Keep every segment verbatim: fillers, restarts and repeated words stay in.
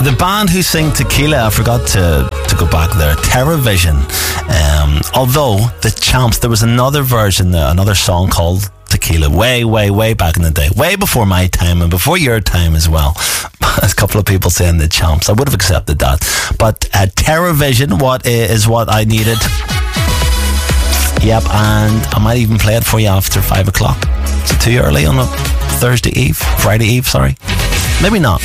The band who sing Tequila, I forgot to, to go back there, TerraVision. Um, although the Champs, there was another version, another song called Tequila, way, way, way back in the day, way before my time and before your time as well. A couple of people saying the Champs, I would have accepted that. But uh, TerraVision, what is what I needed. Yep, and I might even play it for you after five o'clock. Is it too early on a Thursday Eve? Friday Eve, sorry. Maybe not.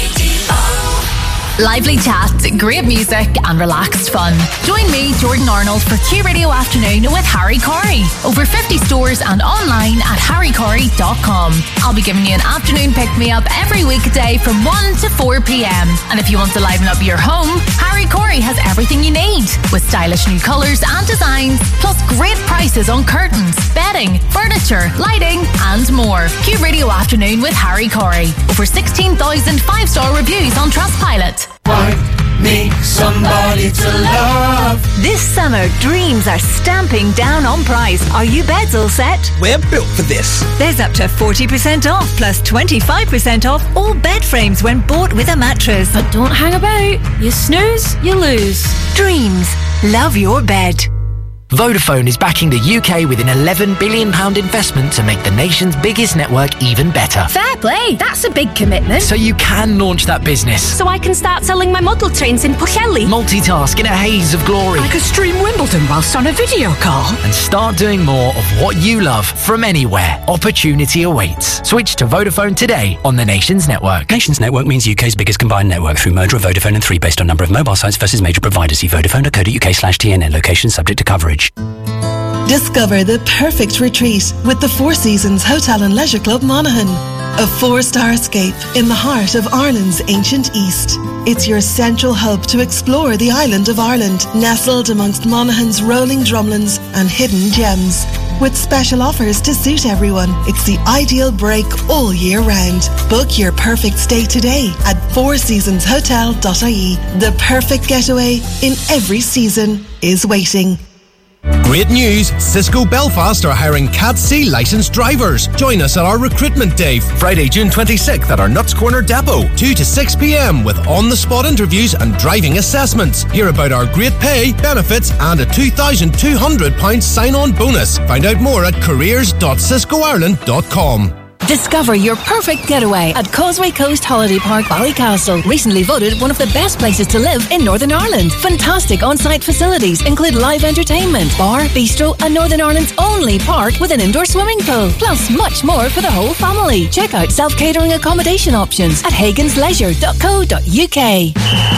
Lively chat, great music and relaxed fun. Join me, Jordan Arnold, for Q Radio Afternoon with Harry Corey. Over fifty stores and online at harry corey dot com. I'll be giving you an afternoon pick-me-up every weekday from one to four p.m. And if you want to liven up your home, Harry Corey has everything you need. With stylish new colours and designs, plus great prices on curtains, bedding, furniture, lighting and more. Q Radio Afternoon with Harry Corey. Over sixteen thousand five-star reviews on Trustpilot. Find me somebody to love. This summer, dreams are stamping down on price. Are you beds all set? We're built for this. There's up to forty percent off, plus twenty-five percent off all bed frames when bought with a mattress. But don't hang about. You snooze, you lose. Dreams. Love your bed. Vodafone is backing the U K with an eleven billion pounds investment to make the nation's biggest network even better. Fair play, that's a big commitment. So you can launch that business. So I can start selling my model trains in Pwllheli. Multitask in a haze of glory. I could stream Wimbledon whilst on a video call. And start doing more of what you love from anywhere. Opportunity awaits. Switch to Vodafone today on the nation's network. Nation's network means U K's biggest combined network through merger of Vodafone and three based on number of mobile sites versus major providers. See vodafone dot co dot uk slash T N N. Location subject to coverage. Discover the perfect retreat with the Four Seasons Hotel and Leisure Club Monaghan. A four-star escape in the heart of Ireland's ancient East. It's your central hub to explore the island of Ireland, nestled amongst Monaghan's rolling drumlins and hidden gems. With special offers to suit everyone, it's the ideal break all year round. Book your perfect stay today at four seasons hotel dot I E. The perfect getaway in every season is waiting. Great news! Cisco Belfast are hiring Cat C licensed drivers. Join us at our recruitment day, Friday, June twenty-sixth at our Nuts Corner depot, two to six p.m. with on-the-spot interviews and driving assessments. Hear about our great pay, benefits and a two thousand two hundred pounds sign-on bonus. Find out more at careers dot cisco ireland dot com. Discover your perfect getaway at Causeway Coast Holiday Park, Ballycastle. Recently voted one of the best places to live in Northern Ireland. Fantastic on-site facilities include live entertainment, bar, bistro and Northern Ireland's only park with an indoor swimming pool. Plus much more for the whole family. Check out self-catering accommodation options at hagans leisure dot co dot uk.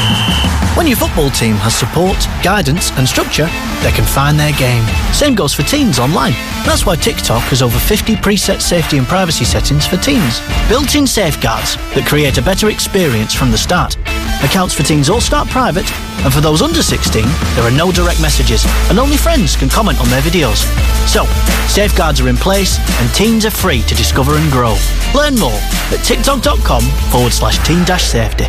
When your football team has support, guidance and structure, they can find their game. Same goes for teens online. That's why TikTok has over fifty preset safety and privacy settings for teens. Built-in safeguards that create a better experience from the start. Accounts for teens all start private, and for those under sixteen, there are no direct messages, and only friends can comment on their videos. So, safeguards are in place, and teens are free to discover and grow. Learn more at tiktok.com forward slash teen dash safety.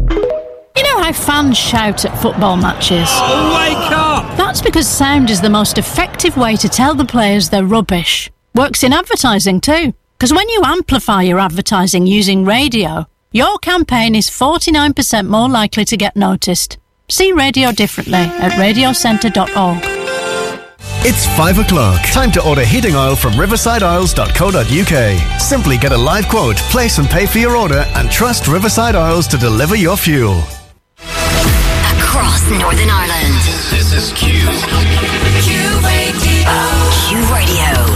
You know how fans shout at football matches? Oh, wake up! That's because sound is the most effective way to tell the players they're rubbish. Works in advertising too. Because when you amplify your advertising using radio, your campaign is forty-nine percent more likely to get noticed. See radio differently at radio centre dot org. It's five o'clock. Time to order heating oil from riverside oils dot co dot uk. Simply get a live quote, place and pay for your order, and trust Riverside Oils to deliver your fuel. Across Northern Ireland. This is Q. Q Radio. Q Radio.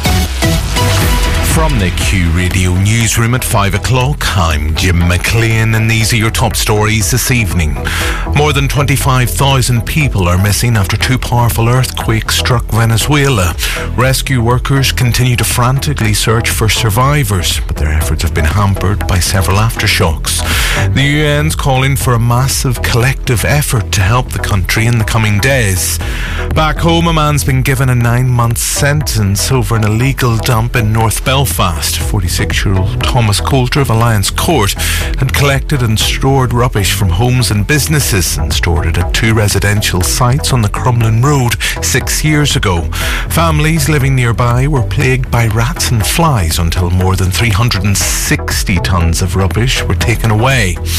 From the Q Radio newsroom at five o'clock, I'm Jim McLean and these are your top stories this evening. More than twenty-five thousand people are missing after two powerful earthquakes struck Venezuela. Rescue workers continue to frantically search for survivors, but their efforts have been hampered by several aftershocks. The U N's calling for a massive collective effort to help the country in the coming days. Back home, a man's been given a nine-month sentence over an illegal dump in North Belfast. forty-six-year-old Thomas Coulter of Alliance Court had collected and stored rubbish from homes and businesses and stored it at two residential sites on the Crumlin Road six years ago. Families living nearby were plagued by rats and flies until more than three hundred sixty tonnes of rubbish were taken away.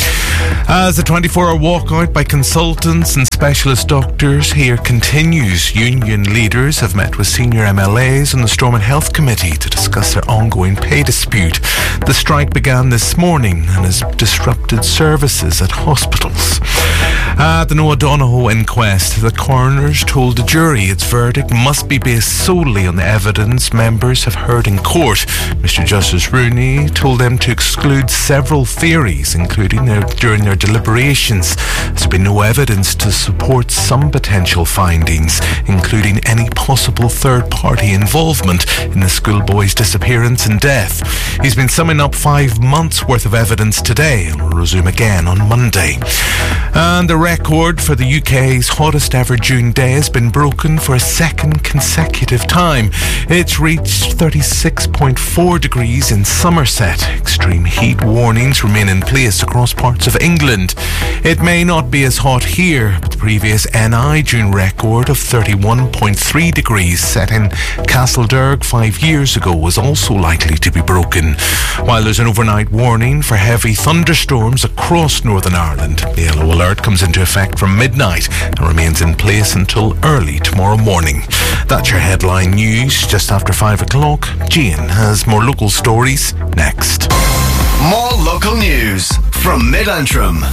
As the twenty-four hour walkout by consultants and specialist doctors here continues, union leaders have met with senior M L As on the Stormont Health Committee to discuss their ongoing pay dispute. The strike began this morning and has disrupted services at hospitals. At the Noah Donohoe inquest, the coroners told the jury its verdict must be based solely on the evidence members have heard in court. Mister Justice Rooney told them to exclude several theories, including their, during their deliberations. There's been no evidence to support some potential findings, including any possible third-party involvement in the schoolboy's disappearance and death. He's been summing up five months' worth of evidence today and will resume again on Monday. And the record for the U K's hottest ever June day has been broken for a second consecutive time. It's reached thirty-six point four degrees in Somerset. Extreme heat warnings remain in place across parts of England. It may not be as hot here, but the previous N I June record of thirty-one point three degrees set in Castlederg five years ago was also likely to be broken. While there's an overnight warning for heavy thunderstorms across Northern Ireland, the yellow alert comes into effect from midnight and remains in place until early tomorrow morning. That's your headline news just after five o'clock. Gian has more local stories next. More local news from Mid-Antrim.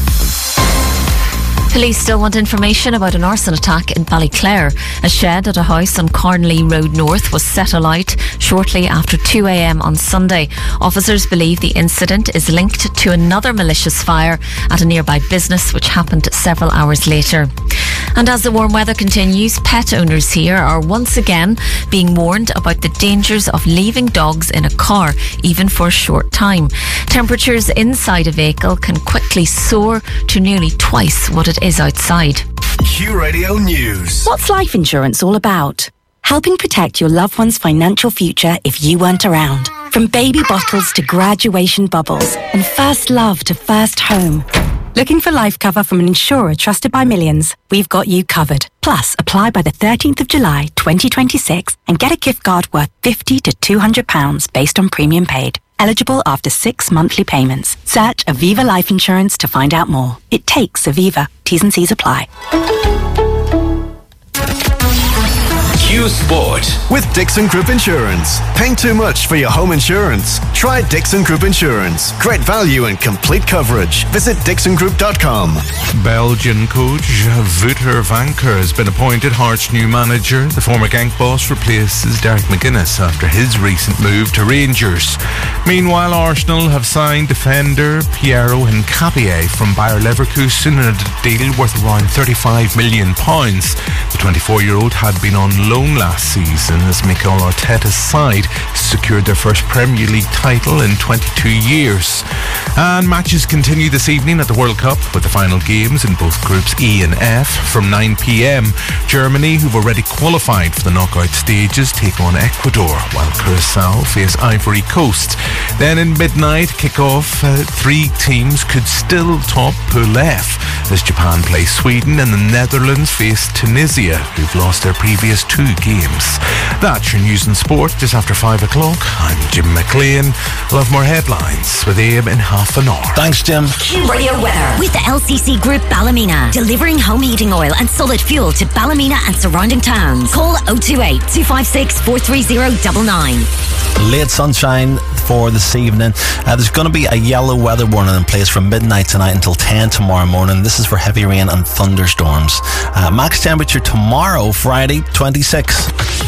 Police still want information about an arson attack in Ballyclare. A shed at a house on Carnley Road North was set alight shortly after two a.m. on Sunday. Officers believe the incident is linked to another malicious fire at a nearby business which happened several hours later. And as the warm weather continues, pet owners here are once again being warned about the dangers of leaving dogs in a car, even for a short time. Temperatures inside a vehicle can quickly soar to nearly twice what it is outside. Q Radio News. What's life insurance all about? Helping protect your loved one's financial future if you weren't around. From baby bottles to graduation bubbles and first love to first home. Looking for life cover from an insurer trusted by millions? We've got you covered. Plus, apply by the thirteenth of July twenty twenty-six and get a gift card worth fifty to two hundred pounds based on premium paid. Eligible after six monthly payments. Search Aviva Life Insurance to find out more. It takes Aviva. T's and C's apply. Q Sport with Dixon Group Insurance. Paying too much for your home insurance? Try Dixon Group Insurance. Great value and complete coverage. Visit dixon group dot com. Belgian coach Wouter Vanker has been appointed Hearts' new manager. The former Genk boss replaces Derek McGuinness after his recent move to Rangers. Meanwhile, Arsenal have signed defender Piero Hincapié from Bayer Leverkusen in a deal worth around thirty-five million pounds. The twenty-four-year-old had been on loan last season as Mikel Arteta's side secured their first Premier League title in twenty-two years. And matches continue this evening at the World Cup with the final games in both groups E and F from nine p.m. Germany, who've already qualified for the knockout stages, take on Ecuador, while Curacao face Ivory Coast. Then in midnight kick-off, uh, three teams could still top Pool F as Japan plays Sweden and the Netherlands face Tunisia, who've lost their previous two games. That's your news and sport just after five o'clock. I'm Jim McLean. We'll have more headlines with Abe in half an hour. Thanks, Jim. Q Radio weather with the L C C Group Ballymena, delivering home heating oil and solid fuel to Ballymena and surrounding towns. Call oh two eight, two five six, four three oh nine nine. Late sunshine for this evening. Uh, there's going to be a yellow weather warning in place from midnight tonight until ten tomorrow morning. This is for heavy rain and thunderstorms. Uh, max temperature tomorrow, Friday, twenty-six.